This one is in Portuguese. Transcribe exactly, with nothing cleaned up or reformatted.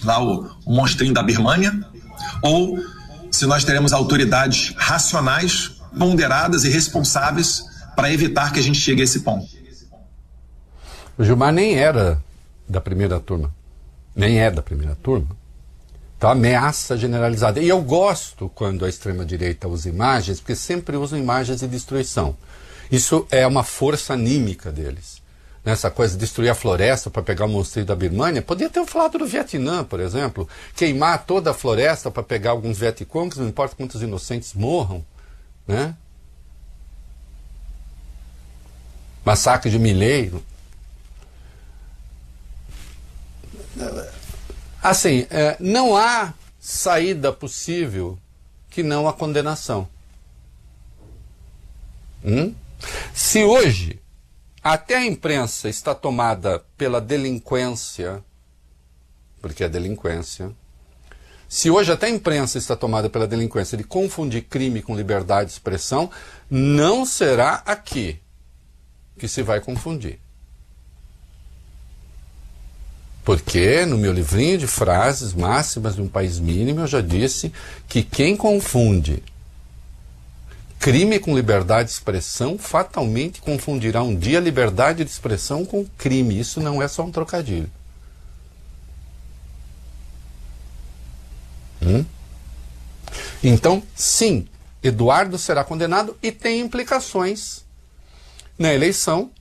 lá o, o monstrinho da Birmânia, ou se nós teremos autoridades racionais, ponderadas e responsáveis para evitar que a gente chegue a esse ponto. O Gilmar nem era da primeira turma, nem é da primeira turma. Então, ameaça generalizada. E eu gosto quando a extrema-direita usa imagens, porque sempre usam imagens de destruição. Isso é uma força anímica deles. Nessa coisa de destruir a floresta para pegar o monstro da Birmânia, podia ter falado do Vietnã, por exemplo. Queimar toda a floresta para pegar alguns Vietcongs, não importa quantos inocentes morram, né? Massacre de Milheiro. Assim, é, não há saída possível que não a condenação. Hum? Se hoje até a imprensa está tomada pela delinquência, porque é delinquência, se hoje até a imprensa está tomada pela delinquência de confundir crime com liberdade de expressão, não será aqui que se vai confundir. Porque no meu livrinho de frases máximas de um país mínimo eu já disse que quem confunde crime com liberdade de expressão fatalmente confundirá um dia liberdade de expressão com crime. Isso não é só um trocadilho. Hum? Então, sim, Eduardo será condenado e tem implicações na eleição